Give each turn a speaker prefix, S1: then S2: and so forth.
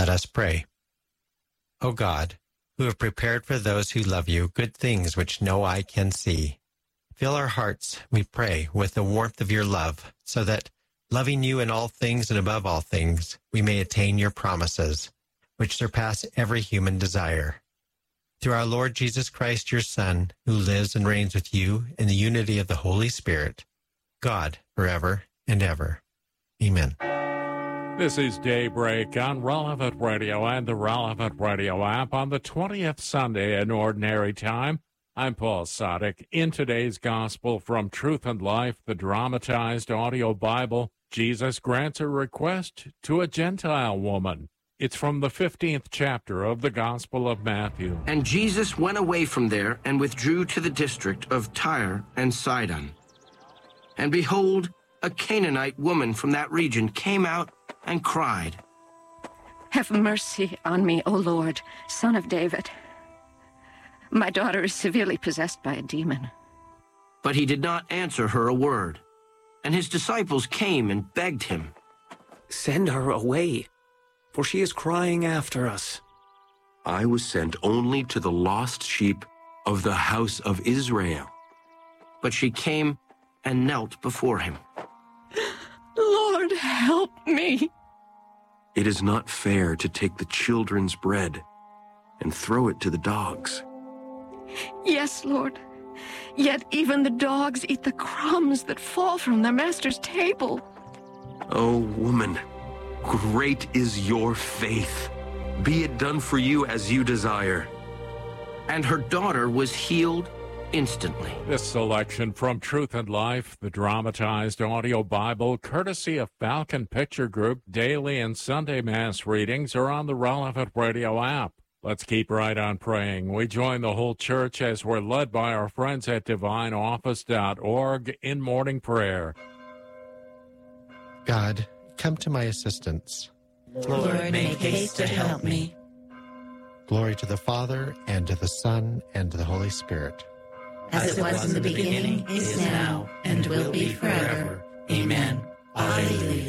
S1: Let us pray. O God, who have prepared for those who love you good things which no eye can see, fill our hearts, we pray, with the warmth of your love, so that, loving you in all things and above all things, we may attain your promises, which surpass every human desire. Through our Lord Jesus Christ, your Son, who lives and reigns with you in the unity of the Holy Spirit, God, forever and ever. Amen.
S2: This is Daybreak on Relevant Radio and the Relevant Radio app on the 20th Sunday in Ordinary Time. I'm Paul Sadek. In today's Gospel from Truth and Life, the dramatized audio Bible, Jesus grants a request to a Gentile woman. It's from the 15th chapter of the Gospel of Matthew.
S3: And Jesus went away from there and withdrew to the district of Tyre and Sidon. And behold, a Canaanite woman from that region came out and cried,
S4: "Have mercy on me, O Lord, Son of David. My daughter is severely possessed by a demon."
S3: But he did not answer her a word. And his disciples came and begged him,
S5: "Send her away, for she is crying after us."
S6: I was sent only to the lost sheep of the house of Israel.
S3: But she came and knelt before him.
S4: "Lord, help me."
S6: It is not fair to take the children's bread and throw it to the dogs.
S4: "Yes, Lord. Yet even the dogs eat the crumbs that fall from their master's table."
S6: Oh, woman, great is your faith. Be it done for you as you desire.
S3: And her daughter was healed instantly.
S2: This selection from Truth and Life, the dramatized audio Bible, courtesy of Falcon Picture Group, daily and Sunday Mass readings are on the Relevant Radio app. Let's keep right on praying. We join the whole church as we're led by our friends at divineoffice.org in morning prayer.
S1: God, come to my assistance.
S7: Lord, make haste to help me.
S1: Glory to the Father, and to the Son, and to the Holy Spirit.
S7: As it was in the beginning, is now, and will be forever. Amen. Alleluia.